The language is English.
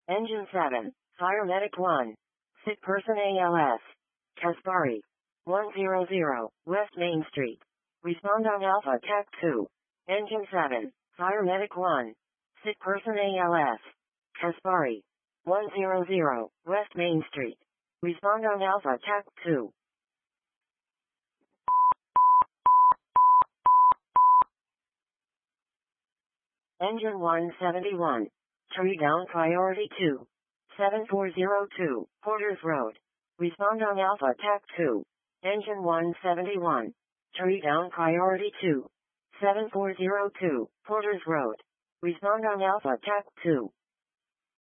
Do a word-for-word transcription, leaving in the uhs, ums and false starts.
Engine seven, Fire Medic one. Sick person A L S. Kaspari. one hundred, West Main Street. Respond on Alpha Tech two. Engine seven, Fire Medic one. Sick person A L S. Kaspari. one hundred, West Main Street. Respond on Alpha Tech two. Engine one seventy-one. Tree down priority two. seven four zero two, Porters Road. Respond on Alpha Tech two. Engine one seventy-one. Tree down priority two. seven four zero two, Porters Road. Respond on Alpha Tech two.